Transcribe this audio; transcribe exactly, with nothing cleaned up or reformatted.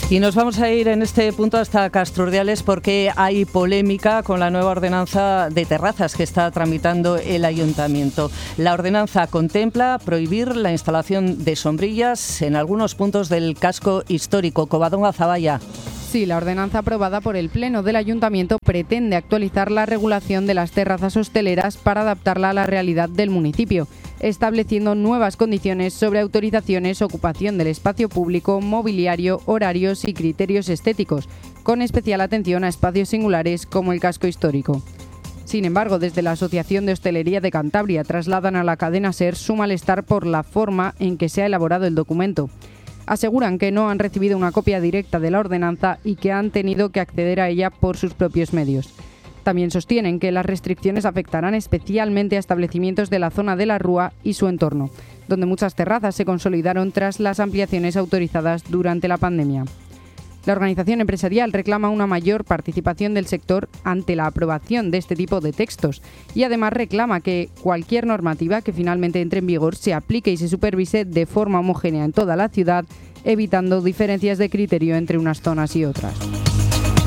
Y nos vamos a ir en este punto hasta Castrurdiales porque hay polémica con la nueva ordenanza de terrazas que está tramitando el Ayuntamiento. La ordenanza contempla prohibir la instalación de sombrillas en algunos puntos del casco histórico. Covadonga Zavalla. Sí, la ordenanza aprobada por el Pleno del Ayuntamiento pretende actualizar la regulación de las terrazas hosteleras para adaptarla a la realidad del municipio, estableciendo nuevas condiciones sobre autorizaciones, ocupación del espacio público, mobiliario, horarios y criterios estéticos, con especial atención a espacios singulares como el casco histórico. Sin embargo, desde la Asociación de Hostelería de Cantabria trasladan a la cadena SER su malestar por la forma en que se ha elaborado el documento. Aseguran que no han recibido una copia directa de la ordenanza y que han tenido que acceder a ella por sus propios medios. También sostienen que las restricciones afectarán especialmente a establecimientos de la zona de la Rúa y su entorno, donde muchas terrazas se consolidaron tras las ampliaciones autorizadas durante la pandemia. La organización empresarial reclama una mayor participación del sector ante la aprobación de este tipo de textos y además reclama que cualquier normativa que finalmente entre en vigor se aplique y se supervise de forma homogénea en toda la ciudad, evitando diferencias de criterio entre unas zonas y otras.